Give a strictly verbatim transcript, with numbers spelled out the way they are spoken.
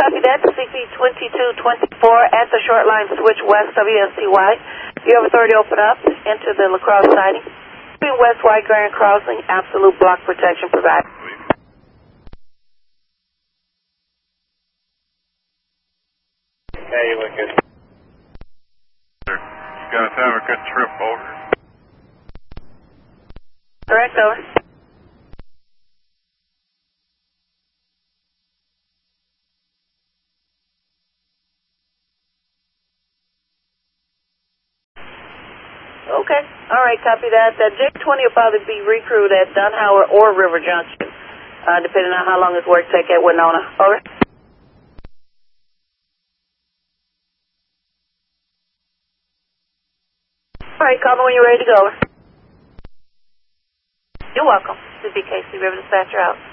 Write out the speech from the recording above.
Copy that. C P twenty-two twenty-four at the short line switch west W S T Y. You have authority to open up into the La Crosse siding. Between West White Grand Crossing, absolute block protection provided. Yeah, you look good. You guys have a good trip, over. Correct, over. Okay. All right, copy that. That J twenty will probably be recrewed at Dunhauer or River Junction, uh, depending on how long his work take at Winona. Over. All right, call me when you're ready to go. Over. You're welcome. This is B K C River Dispatcher out.